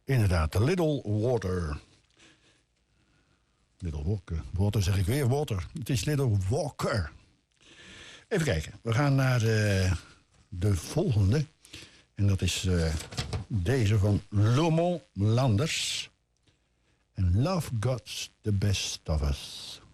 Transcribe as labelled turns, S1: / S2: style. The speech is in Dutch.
S1: Inderdaad, The Little Water. Little Walker. Water zeg ik weer, water. Het is Little Walker. Even kijken, we gaan naar de volgende. En dat is deze van Lomond Landers. En Love Got the Best of Us.